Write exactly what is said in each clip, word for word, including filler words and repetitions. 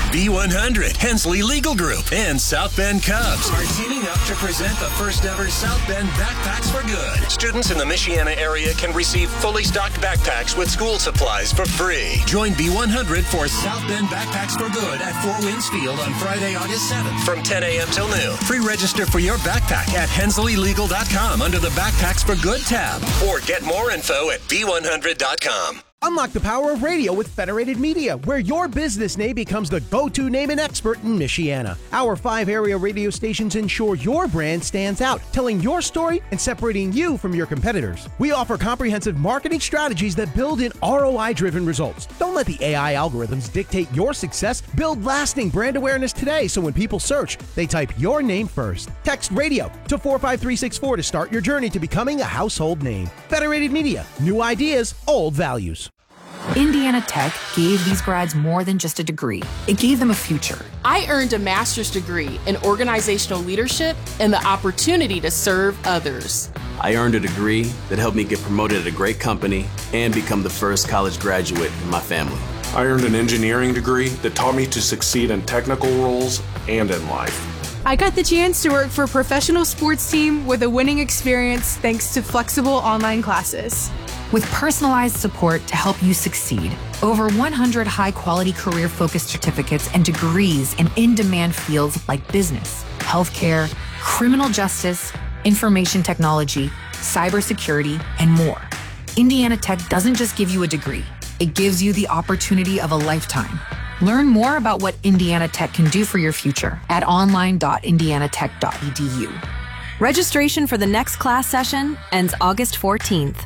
B one hundred, Hensley Legal Group, and South Bend Cubs are teaming up to present the first ever South Bend Backpacks for Good. Students in the Michiana area can receive fully stocked backpacks with school supplies for free. Join B one hundred for South Bend Backpacks for Good at Four Winds Field on Friday, August seventh from ten a.m. till noon. Pre-register for your backpack at hensley legal dot com under the Backpacks for Good tab, or get more info at b one hundred dot com. Unlock the power of radio with Federated Media, where your business name becomes the go-to name and expert in Michiana. Our five area radio stations ensure your brand stands out, telling your story and separating you from your competitors. We offer comprehensive marketing strategies that build in R O I-driven results. Don't let the A I algorithms dictate your success. Build lasting brand awareness today so when people search, they type your name first. Text radio to four five three six four to start your journey to becoming a household name. Federated Media, new ideas, old values. Indiana Tech gave these grads more than just a degree. It gave them a future. I earned a master's degree in organizational leadership and the opportunity to serve others. I earned a degree that helped me get promoted at a great company and become the first college graduate in my family. I earned an engineering degree that taught me to succeed in technical roles and in life. I got the chance to work for a professional sports team with a winning experience thanks to flexible online classes. With personalized support to help you succeed, over one hundred high-quality career-focused certificates and degrees in in-demand fields like business, healthcare, criminal justice, information technology, cybersecurity, and more. Indiana Tech doesn't just give you a degree, it gives you the opportunity of a lifetime. Learn more about what Indiana Tech can do for your future at online dot indiana tech dot e d u. Registration for the next class session ends August fourteenth.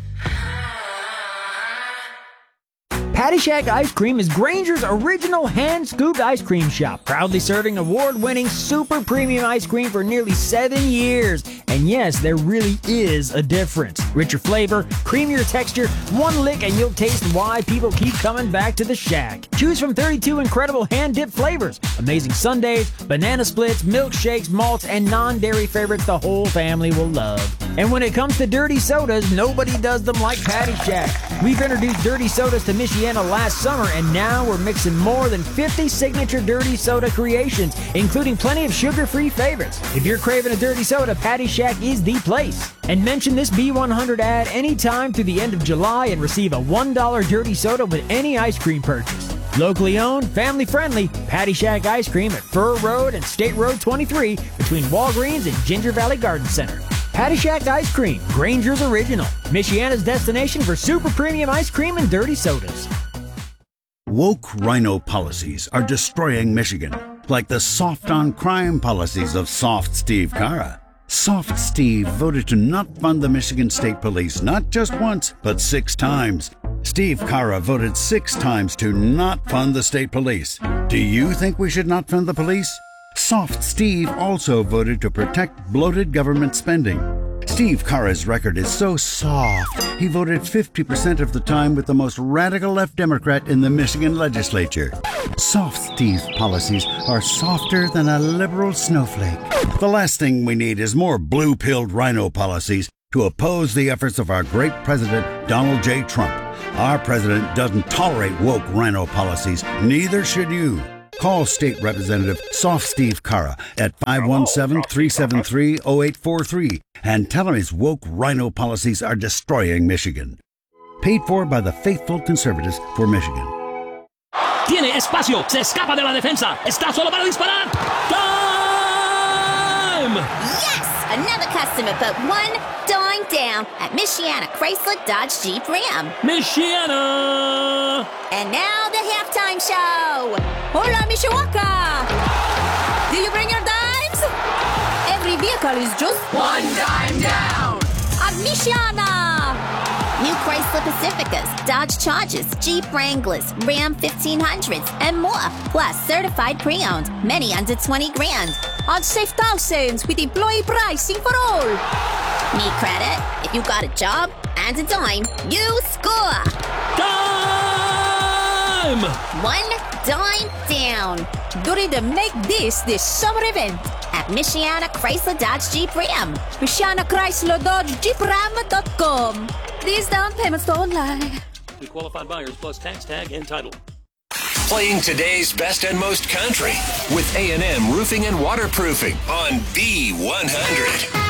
Patty Shack Ice Cream is Granger's original hand-scooped ice cream shop, proudly serving award-winning super premium ice cream for nearly seven years. And yes, there really is a difference. Richer flavor, creamier texture, one lick and you'll taste why people keep coming back to the Shack. Choose from thirty-two incredible hand-dipped flavors, amazing sundaes, banana splits, milkshakes, malts, and non-dairy favorites the whole family will love. And when it comes to dirty sodas, nobody does them like Patty Shack. We've introduced dirty sodas to Michiana last summer, and now we're mixing more than fifty signature dirty soda creations, including plenty of sugar-free favorites. If you're craving a dirty soda, Patty Shack is the place. And mention this B one hundred ad anytime through the end of July and receive a one dollar dirty soda with any ice cream purchase. Locally owned, family-friendly, Patty Shack Ice Cream at Fur Road and State Road twenty-three between Walgreens and Ginger Valley Garden Center. Patty Shack Ice Cream, Granger's original, Michiana's destination for super premium ice cream and dirty sodas. Woke rhino policies are destroying Michigan, like the soft-on-crime policies of Soft Steve Carra. Soft Steve voted to not fund the Michigan State Police not just once, but six times. Steve Carra voted six times to not fund the state police. Do you think we should not fund the police? Soft Steve also voted to protect bloated government spending. Steve Carra's record is so soft, he voted fifty percent of the time with the most radical left Democrat in the Michigan legislature. Soft Steve's policies are softer than a liberal snowflake. The last thing we need is more blue-pilled rhino policies to oppose the efforts of our great president, Donald J. Trump. Our president doesn't tolerate woke rhino policies, neither should you. Call State Representative Soft Steve Carra at five one seven, three seven three, zero eight four three and tell him his woke rhino policies are destroying Michigan. Paid for by the faithful conservatives for Michigan. Tiene espacio, se escapa de la defensa, está solo para disparar. Time! Yes! Another customer put one dime down at Michiana Chrysler Dodge Jeep Ram. Michiana! And now the halftime show. Hola, Mishawaka! Do you bring your dimes? Every vehicle is just one dime down at Michiana. New Chrysler Pacificas, Dodge Chargers, Jeep Wranglers, Ram fifteen hundreds, and more. Plus certified pre-owned, many under twenty grand. On safe thousands with employee pricing for all. Need credit? If you got a job and a dime, you score. Time! One dime down. During the Make This this summer event at Michiana Chrysler Dodge Jeep Ram. Michiana Chrysler Dodge Jeep Ram dot com. These down payments don't lie. To qualified buyers plus tax tag and title. Playing today's best and most country with A and M Roofing and Waterproofing on B one hundred.